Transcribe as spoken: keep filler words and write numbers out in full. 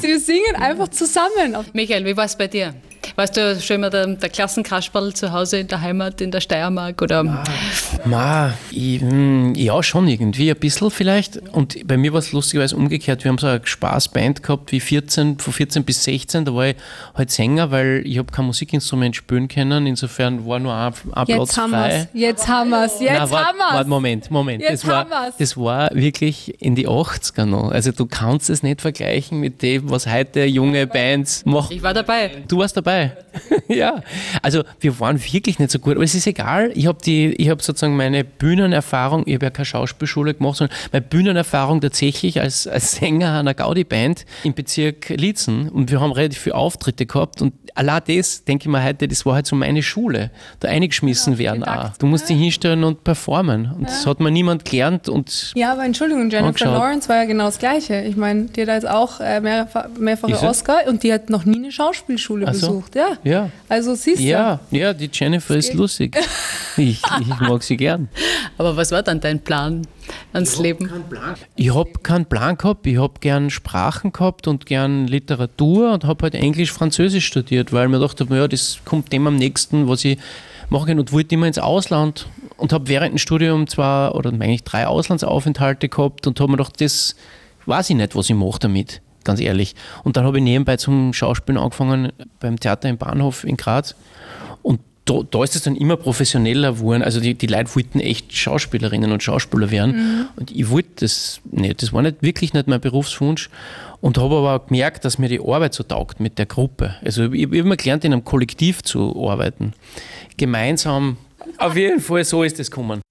wir singen einfach zusammen. Michael, wie war es bei dir? Warst du schon immer der, der Klassenkasperl zu Hause in der Heimat, in der Steiermark? Oder? Ma, Ma ich, ja, schon irgendwie ein bisschen vielleicht. Und bei mir war es lustigerweise umgekehrt. Wir haben so eine Spaßband gehabt, wie vierzehn, von vierzehn bis sechzehn. Da war ich halt Sänger, weil ich habe kein Musikinstrument spielen können. Insofern war nur ein, ein Platz Jetzt haben frei. wir's. Jetzt haben wir es. Jetzt Nein, wart, haben wir es. Wart, Moment, Moment. Jetzt das, war, haben wir's. das war wirklich in die achtziger noch. Also du kannst es nicht vergleichen mit dem, was heute junge Bands machen. Ich war dabei. Du warst dabei. Ja, also wir waren wirklich nicht so gut, aber es ist egal. Ich habe die, ich habe sozusagen meine Bühnenerfahrung, ich habe ja keine Schauspielschule gemacht, sondern meine Bühnenerfahrung tatsächlich als, als Sänger einer Gaudi-Band im Bezirk Liezen, und wir haben relativ viele Auftritte gehabt, und allein das, denke ich mir heute, das war halt so meine Schule, da eingeschmissen ja, werden auch. Du musst dich hinstellen und performen, und ja. das hat mir niemand gelernt. Und ja, aber Entschuldigung, Jennifer angeschaut. Lawrence war ja genau das Gleiche. Ich meine, die hat jetzt auch äh, mehrfach, mehrfache Oscar, und die hat noch nie eine Schauspielschule so. besucht. Ja. Ja. Also siehst du. Ja, ja, die Jennifer ist lustig. Ich, ich mag sie gern. Aber was war dann dein Plan ans ich Leben? Ich habe keinen Plan gehabt. Ich habe gern Sprachen gehabt und gern Literatur und habe halt Englisch, Französisch studiert, weil mir dachte, ja, das kommt dem am nächsten, was ich machen kann, und wollte immer ins Ausland, und habe während dem Studium zwei oder eigentlich drei Auslandsaufenthalte gehabt und habe mir gedacht, das weiß ich nicht, was ich mache damit. Ganz ehrlich. Und dann habe ich nebenbei zum Schauspielen angefangen beim Theater im Bahnhof in Graz. Und da, da ist es dann immer professioneller geworden. Also die, die Leute wollten echt Schauspielerinnen und Schauspieler werden. Mhm. Und ich wollte das nicht. Das war nicht, wirklich nicht mein Berufswunsch. Und habe aber auch gemerkt, dass mir die Arbeit so taugt mit der Gruppe. Also ich, ich habe immer gelernt, in einem Kollektiv zu arbeiten. Gemeinsam. Auf jeden Fall, so ist es gekommen.